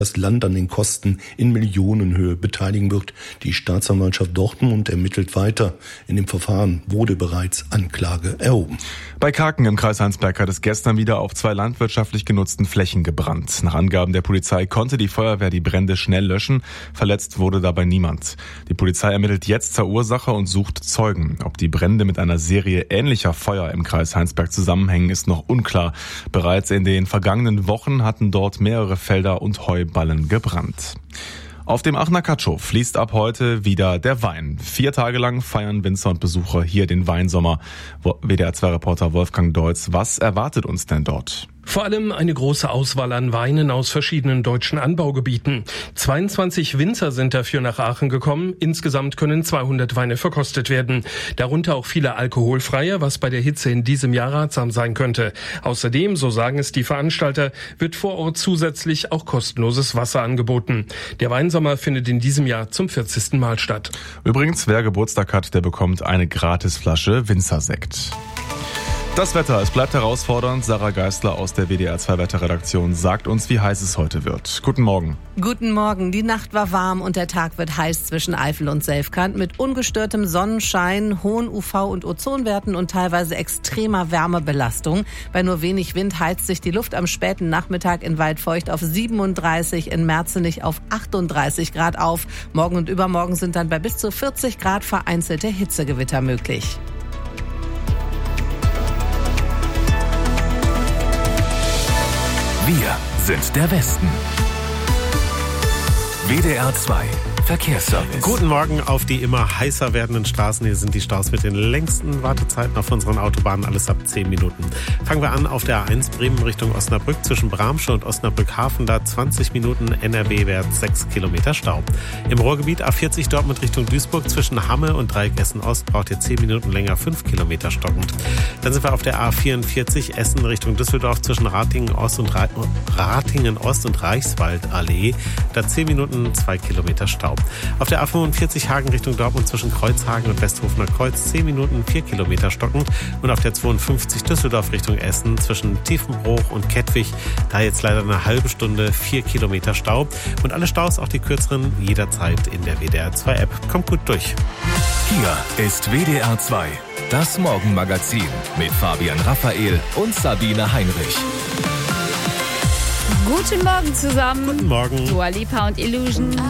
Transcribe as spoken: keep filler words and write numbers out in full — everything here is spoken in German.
das Land an den Kosten in Millionenhöhe beteiligen wird. Die Staatsanwaltschaft Dortmund ermittelt weiter. In dem Verfahren wurde bereits Anklage erhoben. Bei Karken im Kreis Heinsberg hat es gestern wieder auf zwei landwirtschaftlich genutzten Flächen gebrannt. Nach Angaben der Polizei konnte die Feuerwehr die Brände schnell löschen. Verletzt wurde dabei niemand. Die Polizei ermittelt jetzt zur Ursache und sucht Zeugen. Ob die Brände mit einer Serie ähnlicher Feuer im Kreis Heinsberg zusammenhängen, ist noch unklar. Bereits in den vergangenen Wochen hatten dort mehrere Felder und Heuballen gebrannt. Auf dem Aachener Catschow fließt ab heute wieder der Wein. Vier Tage lang feiern Winzer und Besucher hier den Weinsommer. W D R zwei Reporter Wolfgang Deutz, was erwartet uns denn dort? Vor allem eine große Auswahl an Weinen aus verschiedenen deutschen Anbaugebieten. zweiundzwanzig Winzer sind dafür nach Aachen gekommen. Insgesamt können zweihundert Weine verkostet werden. Darunter auch viele alkoholfreie, was bei der Hitze in diesem Jahr ratsam sein könnte. Außerdem, so sagen es die Veranstalter, wird vor Ort zusätzlich auch kostenloses Wasser angeboten. Der Weinsommer findet in diesem Jahr zum vierzigsten Mal statt. Übrigens, wer Geburtstag hat, der bekommt eine Gratisflasche Winzersekt. Das Wetter, es bleibt herausfordernd. Sarah Geisler aus der W D R zwei Wetterredaktion sagt uns, wie heiß es heute wird. Guten Morgen. Guten Morgen. Die Nacht war warm und der Tag wird heiß zwischen Eifel und Selfkant mit ungestörtem Sonnenschein, hohen U V- und Ozonwerten und teilweise extremer Wärmebelastung. Bei nur wenig Wind heizt sich die Luft am späten Nachmittag in Waldfeucht auf siebenunddreißig, in Merzenich auf achtunddreißig Grad auf. Morgen und übermorgen sind dann bei bis zu vierzig Grad vereinzelte Hitzegewitter möglich. Wir sind der Westen. W D R zwei Verkehrsservice. Guten Morgen auf die immer heißer werdenden Straßen. Hier sind die Staus mit den längsten Wartezeiten auf unseren Autobahnen, alles ab zehn Minuten. Fangen wir an auf der A eins Bremen Richtung Osnabrück zwischen Bramsche und Osnabrück-Hafen, da zwanzig Minuten N R W-wärts sechs Kilometer Stau. Im Ruhrgebiet A vierzig Dortmund Richtung Duisburg zwischen Hamme und Dreieck Essen-Ost braucht ihr zehn Minuten länger, fünf Kilometer stockend. Dann sind wir auf der A vierundvierzig Essen Richtung Düsseldorf zwischen Ratingen-Ost und, Ra- Ratingen-Ost und Reichswaldallee, da zehn Minuten, zwei Kilometer Stau. Auf der A fünfundvierzig Hagen Richtung Dortmund zwischen Kreuzhagen und Westhofener Kreuz zehn Minuten, vier Kilometer stockend. Und auf der zweiundfünfzig Düsseldorf Richtung Essen zwischen Tiefenbruch und Kettwig, da jetzt leider eine halbe Stunde, vier Kilometer Stau. Und alle Staus, auch die kürzeren, jederzeit in der W D R zwei App. Kommt gut durch. Hier ist W D R zwei, das Morgenmagazin mit Fabian Raphael und Sabine Heinrich. Guten Morgen zusammen. Guten Morgen. Dua Lipa und Illusion.